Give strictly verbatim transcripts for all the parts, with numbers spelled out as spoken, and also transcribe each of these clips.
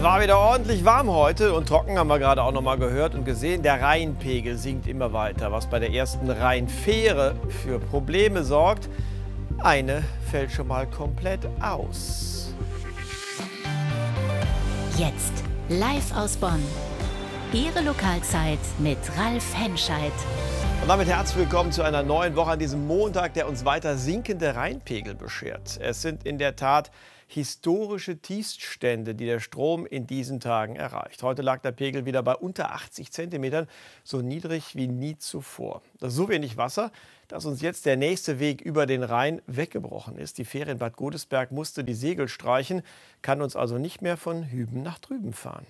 War wieder ordentlich warm heute und trocken, haben wir gerade auch noch mal gehört und gesehen. Der Rheinpegel sinkt immer weiter, was bei der ersten Rheinfähre für Probleme sorgt. Eine fällt schon mal komplett aus. Jetzt live aus Bonn. Ihre Lokalzeit mit Ralf Henscheid. Und damit herzlich willkommen zu einer neuen Woche an diesem Montag, der uns weiter sinkende Rheinpegel beschert. Es sind in der Tat historische Tiefststände, die der Strom in diesen Tagen erreicht. Heute lag der Pegel wieder bei unter achtzig Zentimetern, so niedrig wie nie zuvor. Das ist so wenig Wasser, dass uns jetzt der nächste Weg über den Rhein weggebrochen ist. Die Fähre in Bad Godesberg musste die Segel streichen, kann uns also nicht mehr von hüben nach drüben fahren.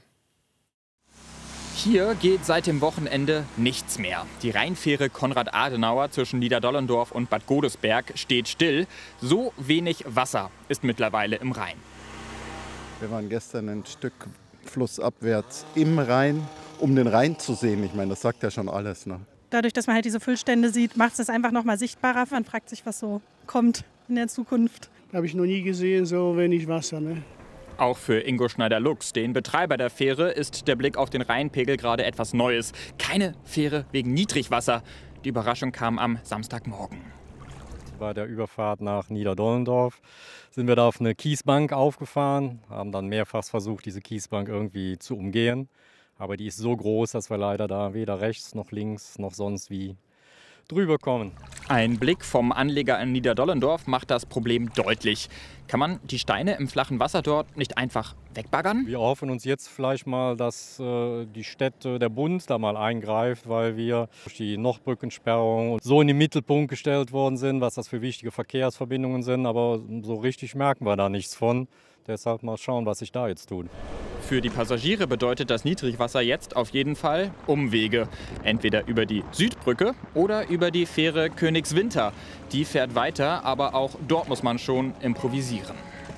Hier geht seit dem Wochenende nichts mehr. Die Rheinfähre Konrad Adenauer zwischen Niederdollendorf und Bad Godesberg steht still. So wenig Wasser ist mittlerweile im Rhein. Wir waren gestern ein Stück flussabwärts im Rhein, um den Rhein zu sehen. Ich meine, das sagt ja schon alles, ne? Dadurch, dass man halt diese Füllstände sieht, macht es das einfach noch mal sichtbarer. Man fragt sich, was so kommt in der Zukunft. Habe ich noch nie gesehen, so wenig Wasser, ne? Auch für Ingo Schneider-Lux, den Betreiber der Fähre, ist der Blick auf den Rheinpegel gerade etwas Neues. Keine Fähre wegen Niedrigwasser. Die Überraschung kam am Samstagmorgen. Bei der Überfahrt nach Niederdollendorf sind wir da auf eine Kiesbank aufgefahren, haben dann mehrfach versucht, diese Kiesbank irgendwie zu umgehen. Aber die ist so groß, dass wir leider da weder rechts noch links noch sonst wie drüber kommen. Ein Blick vom Anleger in Niederdollendorf macht das Problem deutlich. Kann man die Steine im flachen Wasser dort nicht einfach wegbaggern? Wir hoffen uns jetzt vielleicht mal, dass äh, die Städte, der Bund da mal eingreift, weil wir durch die Nordbrückensperrung so in den Mittelpunkt gestellt worden sind, was das für wichtige Verkehrsverbindungen sind. Aber so richtig merken wir da nichts von. Deshalb mal schauen, was sich da jetzt tut. Für die Passagiere bedeutet das Niedrigwasser jetzt auf jeden Fall Umwege. Entweder über die Südbrücke oder über die Fähre Königswinter. Die fährt weiter, aber auch dort muss man schon improvisieren.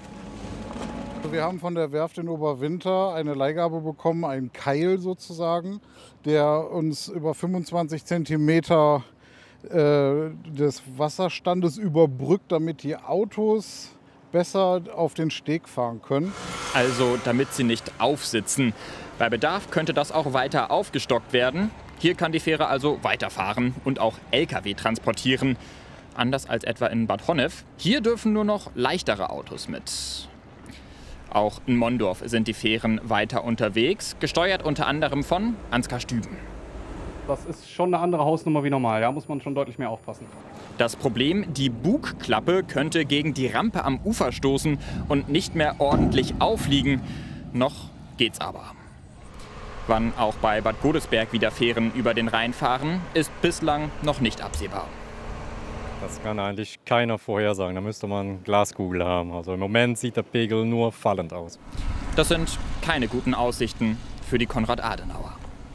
Wir haben von der Werft in Oberwinter eine Leihgabe bekommen, einen Keil sozusagen, der uns über fünfundzwanzig Zentimeter äh, des Wasserstandes überbrückt, damit die Autos besser auf den Steg fahren können. Also damit sie nicht aufsitzen. Bei Bedarf könnte das auch weiter aufgestockt werden. Hier kann die Fähre also weiterfahren und auch L K W transportieren. Anders als etwa in Bad Honnef. Hier dürfen nur noch leichtere Autos mit. Auch in Mondorf sind die Fähren weiter unterwegs, gesteuert unter anderem von Ansgar Stüben. Das ist schon eine andere Hausnummer wie normal, da muss man schon deutlich mehr aufpassen. Das Problem, die Bugklappe könnte gegen die Rampe am Ufer stoßen und nicht mehr ordentlich aufliegen. Noch geht's aber. Wann auch bei Bad Godesberg wieder Fähren über den Rhein fahren, ist bislang noch nicht absehbar. Das kann eigentlich keiner vorhersagen, da müsste man Glaskugel haben. Also im Moment sieht der Pegel nur fallend aus. Das sind keine guten Aussichten für die Konrad Adenauer.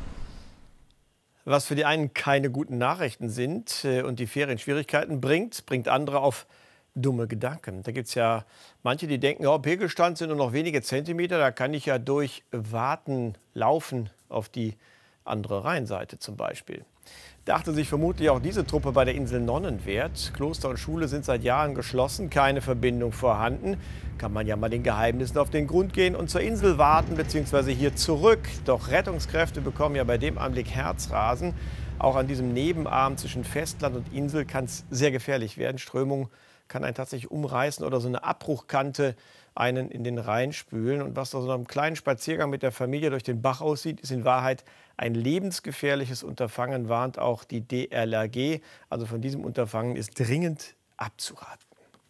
Was für die einen keine guten Nachrichten sind und die Fähre in Schwierigkeiten bringt, bringt andere auf dumme Gedanken. Da gibt es ja manche, die denken, oh, Pegelstand sind nur noch wenige Zentimeter, da kann ich ja durch Warten laufen auf die andere Rheinseite zum Beispiel. Dachte sich vermutlich auch diese Truppe bei der Insel Nonnenwerth. Kloster und Schule sind seit Jahren geschlossen, keine Verbindung vorhanden. Kann man ja mal den Geheimnissen auf den Grund gehen und zur Insel warten bzw. hier zurück. Doch Rettungskräfte bekommen ja bei dem Anblick Herzrasen. Auch an diesem Nebenarm zwischen Festland und Insel kann es sehr gefährlich werden. Strömung kann einen tatsächlich umreißen oder so eine Abbruchkante einen in den Rhein spülen. Und was nach so einem kleinen Spaziergang mit der Familie durch den Bach aussieht, ist in Wahrheit ein lebensgefährliches Unterfangen, warnt auch die D L R G. Also von diesem Unterfangen ist dringend abzuraten.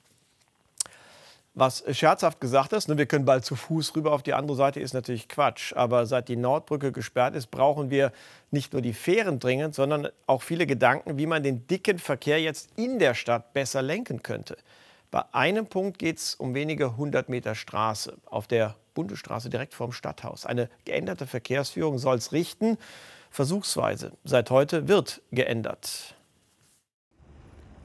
Was scherzhaft gesagt ist, ne, wir können bald zu Fuß rüber auf die andere Seite, ist natürlich Quatsch. Aber seit die Nordbrücke gesperrt ist, brauchen wir nicht nur die Fähren dringend, sondern auch viele Gedanken, wie man den dicken Verkehr jetzt in der Stadt besser lenken könnte. Bei einem Punkt geht es um wenige hundert Meter Straße auf der Bundesstraße direkt vorm Stadthaus. Eine geänderte Verkehrsführung soll es richten. Versuchsweise. Seit heute wird geändert.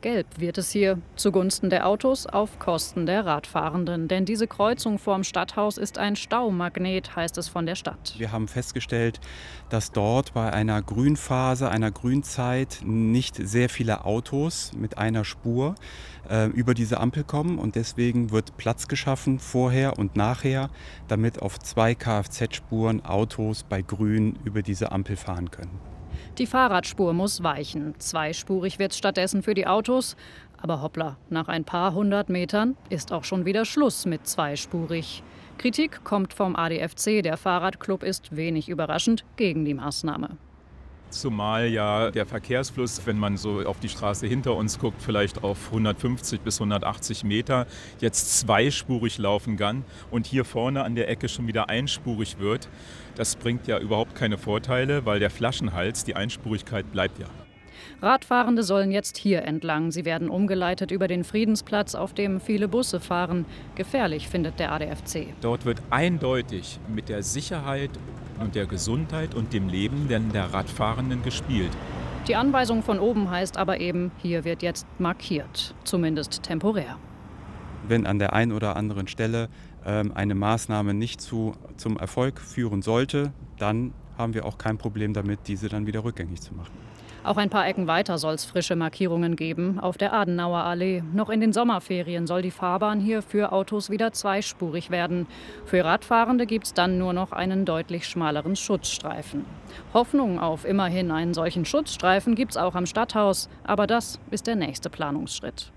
Gelb wird es hier. Zugunsten der Autos auf Kosten der Radfahrenden. Denn diese Kreuzung vorm Stadthaus ist ein Staumagnet, heißt es von der Stadt. Wir haben festgestellt, dass dort bei einer Grünphase, einer Grünzeit nicht sehr viele Autos mit einer Spur äh, über diese Ampel kommen. Und deswegen wird Platz geschaffen vorher und nachher, damit auf zwei Kfz-Spuren Autos bei Grün über diese Ampel fahren können. Die Fahrradspur muss weichen. Zweispurig wird es stattdessen für die Autos. Aber hoppla, nach ein paar hundert Metern ist auch schon wieder Schluss mit zweispurig. Kritik kommt vom A D F C. Der Fahrradclub ist wenig überraschend gegen die Maßnahme. Zumal ja der Verkehrsfluss, wenn man so auf die Straße hinter uns guckt, vielleicht auf hundertfünfzig bis hundertachtzig Meter jetzt zweispurig laufen kann und hier vorne an der Ecke schon wieder einspurig wird. Das bringt ja überhaupt keine Vorteile, weil der Flaschenhals, die Einspurigkeit bleibt ja. Radfahrende sollen jetzt hier entlang. Sie werden umgeleitet über den Friedensplatz, auf dem viele Busse fahren. Gefährlich, findet der A D F C. Dort wird eindeutig mit der Sicherheit und der Gesundheit und dem Leben der Radfahrenden gespielt. Die Anweisung von oben heißt aber eben, hier wird jetzt markiert, zumindest temporär. Wenn an der einen oder anderen Stelle ähm, eine Maßnahme nicht zu, zum Erfolg führen sollte, dann haben wir auch kein Problem damit, diese dann wieder rückgängig zu machen. Auch ein paar Ecken weiter soll es frische Markierungen geben, auf der Adenauer Allee. Noch in den Sommerferien soll die Fahrbahn hier für Autos wieder zweispurig werden. Für Radfahrende gibt es dann nur noch einen deutlich schmaleren Schutzstreifen. Hoffnung auf immerhin einen solchen Schutzstreifen gibt es auch am Stadthaus. Aber das ist der nächste Planungsschritt.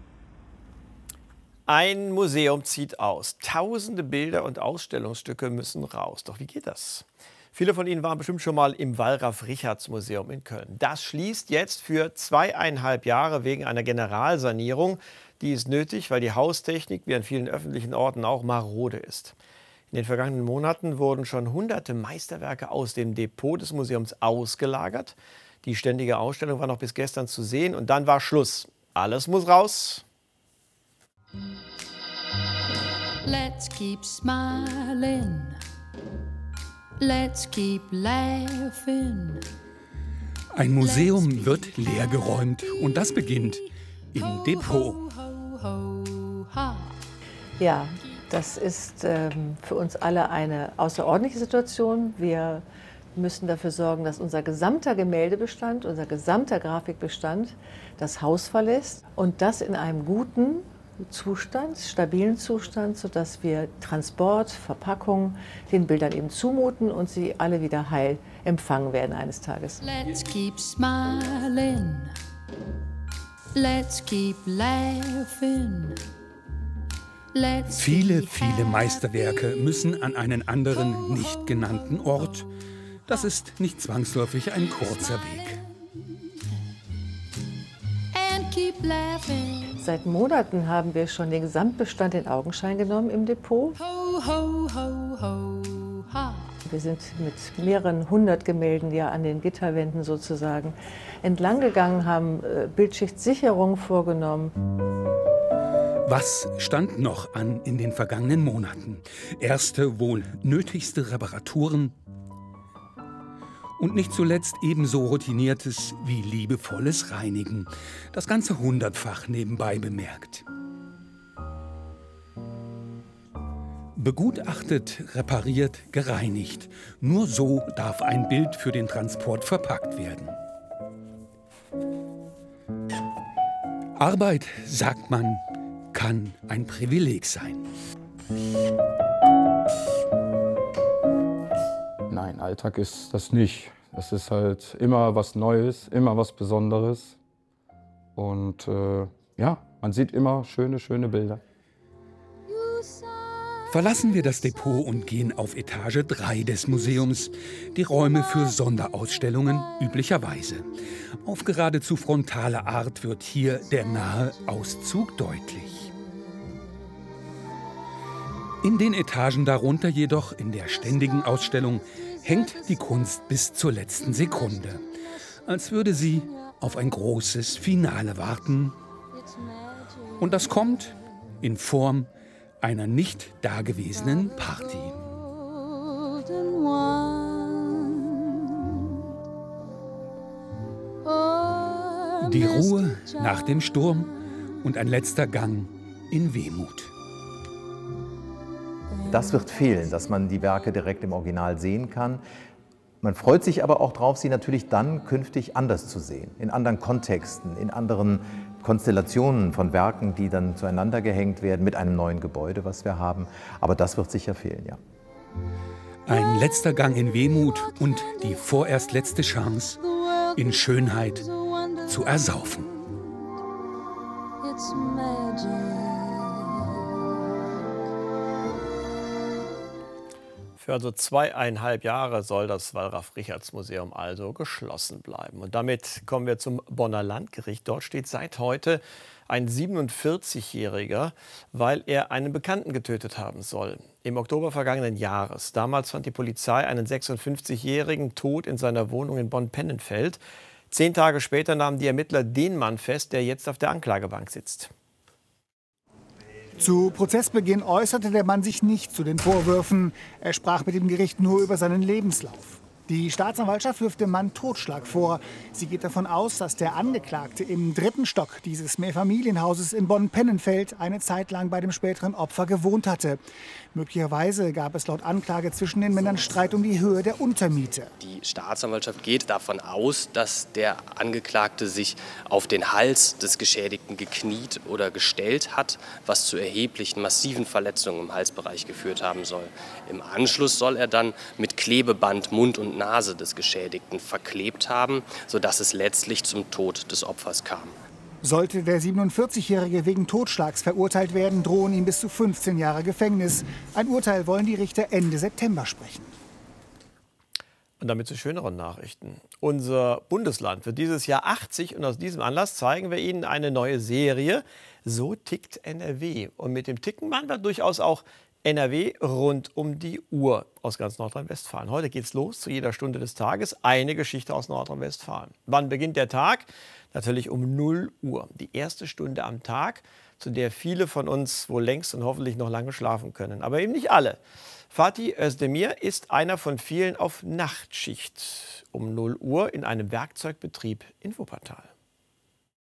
Ein Museum zieht aus. Tausende Bilder und Ausstellungsstücke müssen raus. Doch wie geht das? Viele von Ihnen waren bestimmt schon mal im Wallraf-Richartz-Museum in Köln. Das schließt jetzt für zweieinhalb Jahre wegen einer Generalsanierung. Die ist nötig, weil die Haustechnik, wie an vielen öffentlichen Orten auch, marode ist. In den vergangenen Monaten wurden schon hunderte Meisterwerke aus dem Depot des Museums ausgelagert. Die ständige Ausstellung war noch bis gestern zu sehen und dann war Schluss. Alles muss raus. Let's keep smiling. Let's keep laughing. Ein Museum wird leergeräumt und das beginnt im Depot. Ja, das ist ähm, für uns alle eine außerordentliche Situation. Wir müssen dafür sorgen, dass unser gesamter Gemäldebestand, unser gesamter Grafikbestand das Haus verlässt und das in einem guten Zustand, stabilen Zustand, sodass wir Transport, Verpackung den Bildern eben zumuten und sie alle wieder heil empfangen werden eines Tages. Let's keep smiling. Let's keep laughing. Let's viele, viele Meisterwerke müssen an einen anderen, nicht genannten Ort. Das ist nicht zwangsläufig ein kurzer Weg. And keep laughing. Seit Monaten haben wir schon den Gesamtbestand in Augenschein genommen im Depot. Ho, ho, ho, ho, ha. Wir sind mit mehreren hundert Gemälden ja an den Gitterwänden sozusagen entlang gegangen, haben Bildschichtstsicherung vorgenommen. Was stand noch an in den vergangenen Monaten? Erste, wohl nötigste Reparaturen und nicht zuletzt ebenso routiniertes wie liebevolles Reinigen. Das Ganze hundertfach nebenbei bemerkt. Begutachtet, repariert, gereinigt. Nur so darf ein Bild für den Transport verpackt werden. Arbeit, sagt man, kann ein Privileg sein. Nein, Alltag ist das nicht. Es ist halt immer was Neues, immer was Besonderes. Und äh, ja, man sieht immer schöne, schöne Bilder. Verlassen wir das Depot und gehen auf Etage drei des Museums, die Räume für Sonderausstellungen üblicherweise. Auf geradezu frontale Art wird hier der nahe Auszug deutlich. In den Etagen darunter jedoch, in der ständigen Ausstellung, hängt die Kunst bis zur letzten Sekunde, als würde sie auf ein großes Finale warten. Und das kommt in Form einer nicht dagewesenen Party. Die Ruhe nach dem Sturm und ein letzter Gang in Wehmut. Das wird fehlen, dass man die Werke direkt im Original sehen kann. Man freut sich aber auch darauf, sie natürlich dann künftig anders zu sehen, in anderen Kontexten, in anderen Konstellationen von Werken, die dann zueinander gehängt werden mit einem neuen Gebäude, was wir haben. Aber das wird sicher fehlen, ja. Ein letzter Gang in Wehmut und die vorerst letzte Chance, in Schönheit zu ersaufen. It's magic. Für also zweieinhalb Jahre soll das Wallraf-Richartz-Museum also geschlossen bleiben. Und damit kommen wir zum Bonner Landgericht. Dort steht seit heute ein siebenundvierzigjähriger, weil er einen Bekannten getötet haben soll. Im Oktober vergangenen Jahres. Damals fand die Polizei einen sechsundfünfzigjährigen tot in seiner Wohnung in Bonn-Pennenfeld. Zehn Tage später nahmen die Ermittler den Mann fest, der jetzt auf der Anklagebank sitzt. Zu Prozessbeginn äußerte der Mann sich nicht zu den Vorwürfen. Er sprach mit dem Gericht nur über seinen Lebenslauf. Die Staatsanwaltschaft wirft dem Mann Totschlag vor. Sie geht davon aus, dass der Angeklagte im dritten Stock dieses Mehrfamilienhauses in Bonn-Pennenfeld eine Zeit lang bei dem späteren Opfer gewohnt hatte. Möglicherweise gab es laut Anklage zwischen den Männern Streit um die Höhe der Untermiete. Die Staatsanwaltschaft geht davon aus, dass der Angeklagte sich auf den Hals des Geschädigten gekniet oder gestellt hat, was zu erheblichen massiven Verletzungen im Halsbereich geführt haben soll. Im Anschluss soll er dann mit Klebeband Mund und Nase des Geschädigten verklebt haben, sodass es letztlich zum Tod des Opfers kam. Sollte der siebenundvierzigjährige wegen Totschlags verurteilt werden, drohen ihm bis zu fünfzehn Jahre Gefängnis. Ein Urteil wollen die Richter Ende September sprechen. Und damit zu schöneren Nachrichten. Unser Bundesland wird dieses Jahr achtzig und aus diesem Anlass zeigen wir Ihnen eine neue Serie. So tickt N R W. Und mit dem Ticken meinen wir durchaus auch N R W rund um die Uhr aus ganz Nordrhein-Westfalen. Heute geht's los, zu jeder Stunde des Tages eine Geschichte aus Nordrhein-Westfalen. Wann beginnt der Tag? Natürlich um null Uhr. Die erste Stunde am Tag, zu der viele von uns wohl längst und hoffentlich noch lange schlafen können. Aber eben nicht alle. Fatih Özdemir ist einer von vielen auf Nachtschicht um null Uhr in einem Werkzeugbetrieb in Wuppertal.